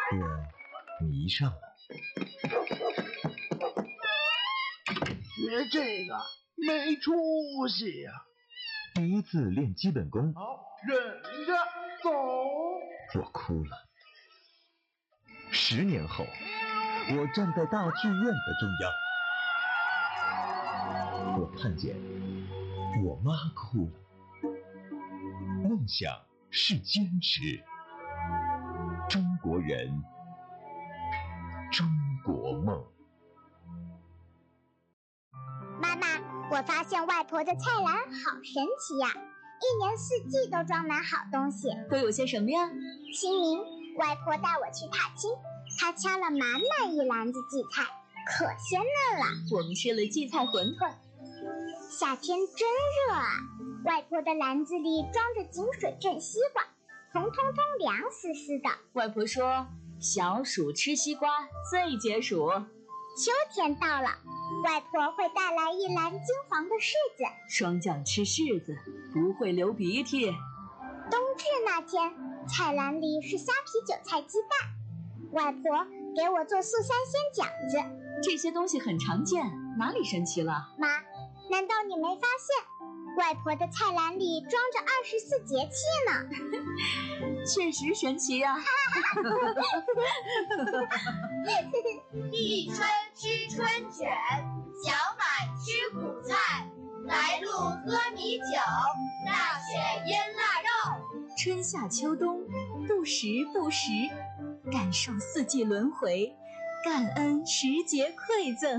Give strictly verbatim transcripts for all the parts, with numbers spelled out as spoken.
突然迷上了。 学这个没出息呀、啊！ 第一次练基本功， 好，忍着走。 我哭了。十年后，我站在大剧院的中央，我看见我妈哭了。梦想是坚持，中国人，中国梦。 妈妈，我发现外婆的菜篮好神奇呀，一年四季都装满好东西。 都有些什么呀？ 清明，外婆带我去踏青，她掐了满满一篮子荠菜，可鲜嫩了。 我们吃了荠菜馄饨。 夏天真热啊，外婆的篮子里装着井水镇西瓜，红彤彤凉丝丝的。 外婆说，小暑吃西瓜最解暑。 秋天到了，外婆会带来一篮金黄的柿子。 霜降吃柿子不会流鼻涕。 冬至那天，菜篮里是虾皮韭菜鸡蛋，外婆给我做素三鲜饺子。 这些东西很常见，哪里神奇了？ 妈，难道你没发现外婆的菜篮里装着二十四节气呢？ 确实神奇呀、啊！ 立春吃春卷，小满吃苦菜，来路喝米酒，大雪腌腊肉。 春夏秋冬，不时不时，感受四季轮回，感恩时节馈赠。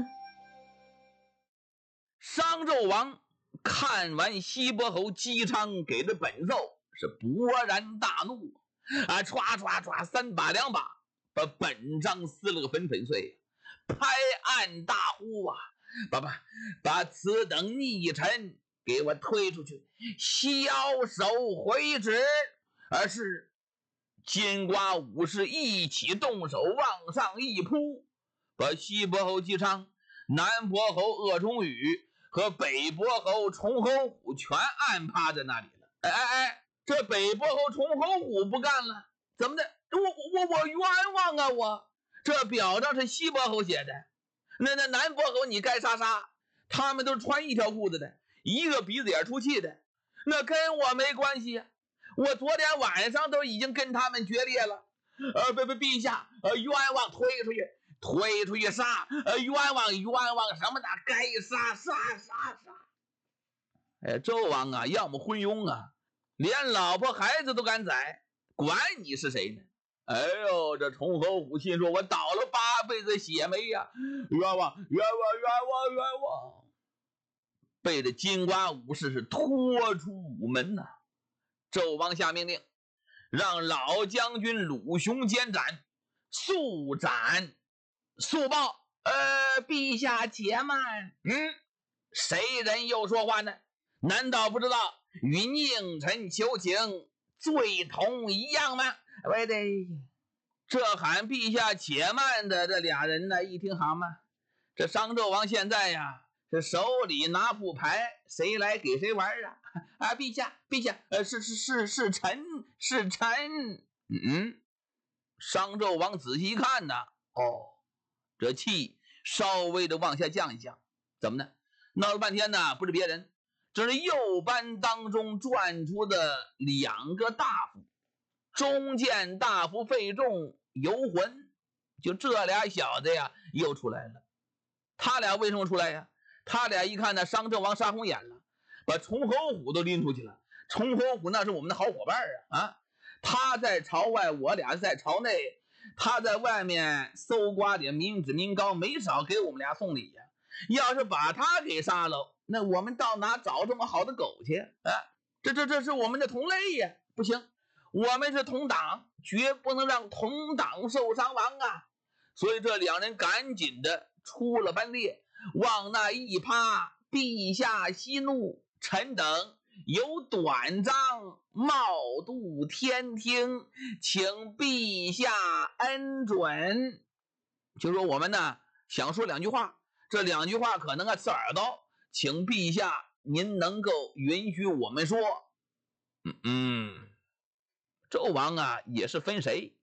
商纣王看完西伯侯姬昌给的本奏，是勃然大怒啊！唰唰唰，三把两把把本章撕了个粉粉碎，拍案大呼啊！把把把此等逆臣给我推出去，枭首回旨！而是金瓜武士一起动手，往上一扑，把西伯侯姬昌、南伯侯鄂崇禹和北伯侯崇侯虎全按趴在那里了。哎哎哎，这北伯侯崇侯虎不干了，怎么的？我我我冤枉啊！我这表彰是西伯侯写的，那那南伯侯你该杀杀，他们都是穿一条裤子的，一个鼻子眼出气的，那跟我没关系呀、啊。我昨天晚上都已经跟他们决裂了。呃，不不，陛下，呃，冤枉推出去。推出去杀，呃，冤枉冤枉什么的，该杀杀杀杀！哎，纣王啊，要么昏庸啊，连老婆孩子都敢宰，管你是谁呢？哎呦，这崇侯虎心说：“我倒了八辈子血霉呀、啊，冤枉冤枉冤枉冤枉！”被这金瓜武士是拖出午门呐、啊。纣王下命令，让老将军鲁雄监斩，速斩。速报，呃，陛下且慢。嗯，谁人又说话呢？难道不知道与佞臣求情罪同一样吗？喂的，这喊陛下且慢的这俩人呢，一听好吗？这商纣王现在呀，是手里拿副牌，谁来给谁玩啊？啊，陛下，陛下，呃，是是是是臣，是臣。嗯，商纣王仔细一看呢，哦。这气稍微的往下降一降，怎么呢？闹了半天呢，不是别人，这是右班当中转出的两个大夫，中见大夫费仲、游魂，就这俩小子呀，又出来了。他俩为什么出来呀？他俩一看呢，商纣王杀红眼了，把崇侯虎都拎出去了。崇侯虎那是我们的好伙伴啊啊！他在朝外，我俩在朝内。他在外面搜刮点民脂民膏，没少给我们俩送礼呀、啊。要是把他给杀了，那我们到哪找这么好的狗去啊？这这这是我们的同类呀，不行，我们是同党，绝不能让同党受伤亡啊！所以这两人赶紧的出了班列，往那一趴，陛下息怒，臣等有短章冒度天听，请陛下恩准。就说我们呢想说两句话，这两句话可能啊刺耳朵，请陛下您能够允许我们说。嗯嗯，纣王啊也是分谁，